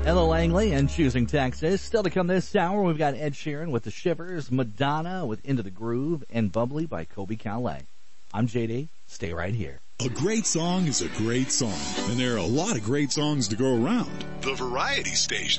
Ella Langley and Choosing Texas. Still to come this hour, we've got Ed Sheeran with The Shivers, Madonna with Into the Groove, and Bubbly by Kobe Calais. I'm JD. Stay right here. A great song is a great song, and there are a lot of great songs to go around. The Variety Station.